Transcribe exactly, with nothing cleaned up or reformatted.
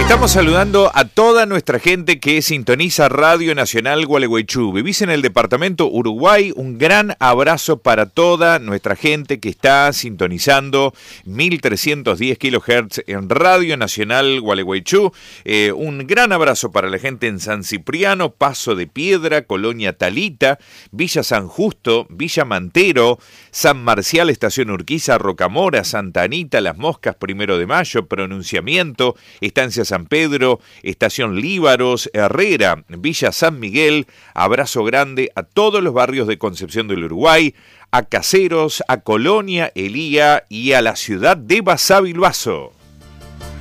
Estamos saludando a toda nuestra gente que sintoniza Radio Nacional Gualeguaychú. Vivís en el departamento Uruguay, un gran abrazo para toda nuestra gente que está sintonizando mil trescientos diez kilohertz en Radio Nacional Gualeguaychú. Eh, un gran abrazo para la gente en San Cipriano, Paso de Piedra, Colonia Talita, Villa San Justo, Villa Mantero, San Marcial, Estación Urquiza, Rocamora, Santa Anita, Las Moscas, Primero de Mayo, Pronunciamiento, Estancia San Pedro, Estación Líbaros, Herrera, Villa San Miguel. Abrazo grande a todos los barrios de Concepción del Uruguay, a Caseros, a Colonia Elía y a la ciudad de Basavilbaso.